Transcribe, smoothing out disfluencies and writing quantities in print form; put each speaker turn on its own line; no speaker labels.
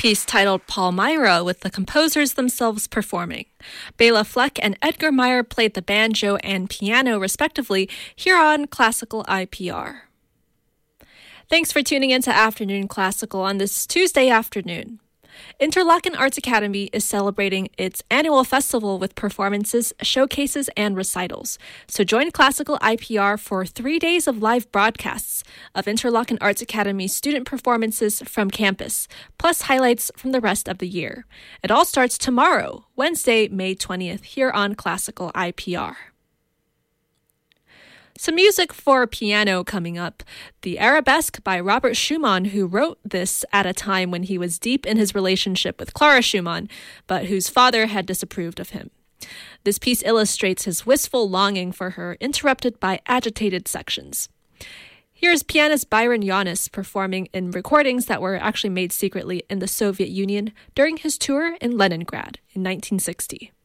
piece titled Palmyra with the composers themselves performing. Bela Fleck and Edgar Meyer played the banjo and piano respectively here on Classical IPR. Thanks for tuning in to Afternoon Classical on this Tuesday afternoon. Interlochen Arts Academy is celebrating its annual festival with performances, showcases, and recitals. So join Classical IPR for 3 days of live broadcasts of Interlochen Arts Academy student performances from campus, plus highlights from the rest of the year. It all starts tomorrow, Wednesday, May 20th, here on Classical IPR. Some music for piano coming up. The Arabesque by Robert Schumann, who wrote this at a time when he was deep in his relationship with Clara Schumann, but whose father had disapproved of him. This piece illustrates his wistful longing for her, interrupted by agitated sections. Here's pianist Byron Yanis performing in recordings that were actually made secretly in the Soviet Union during his tour in Leningrad in 1960.